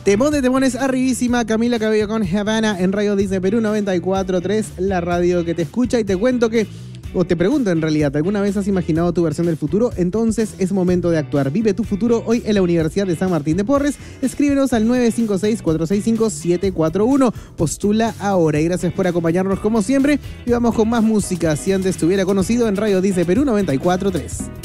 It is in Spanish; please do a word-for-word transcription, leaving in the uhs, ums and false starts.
Temón de temones, arribísima, Camila Cabello con Havana en Radio Disney Perú noventa y cuatro punto tres, la radio que te escucha. Y te cuento que, o te pregunto en realidad, ¿alguna vez has imaginado tu versión del futuro? Entonces es momento de actuar. Vive tu futuro hoy en la Universidad de San Martín de Porres. Escríbenos al nueve cinco seis, cuatro seis cinco, siete cuatro uno. Postula ahora y gracias por acompañarnos como siempre. Y vamos con más música, si antes te hubiera conocido en Radio Disney Perú noventa y cuatro punto tres.